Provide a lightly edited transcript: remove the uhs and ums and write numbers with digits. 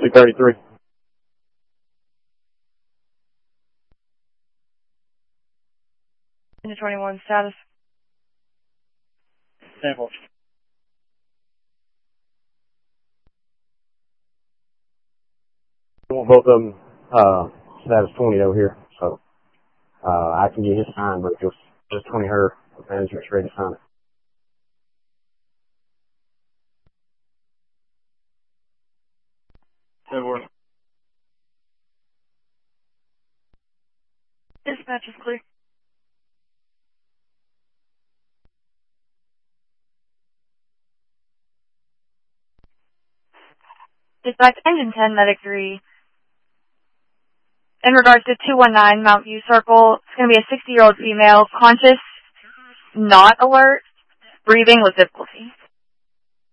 333. Into 21 status. Sample. I want both of them status 20 over here, so I can get his sign, but just 20 her management's ready to sign it. That works. Dispatch is clear. Dispatch engine 10, medic 3. In regards to 219 Mount View Circle, it's going to be a 60-year-old female, conscious, not alert, breathing with difficulty.